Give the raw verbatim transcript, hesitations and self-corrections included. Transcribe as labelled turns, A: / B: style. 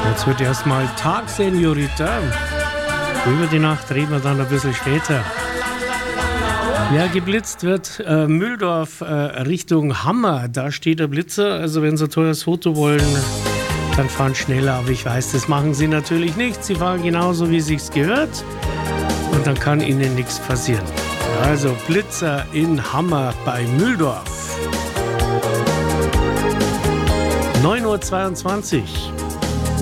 A: Jetzt wird erstmal Tag, Senorita. Über die Nacht reden wir dann ein bisschen später. Ja, geblitzt wird äh, Mühldorf äh, Richtung Hammer. Da steht der Blitzer. Also wenn Sie ein teures Foto wollen, dann fahren schneller. Aber ich weiß, das machen Sie natürlich nicht. Sie fahren genauso, wie es sich gehört. Und dann kann Ihnen nichts passieren. Also Blitzer in Hammer bei Mühldorf. neun Uhr zweiundzwanzig.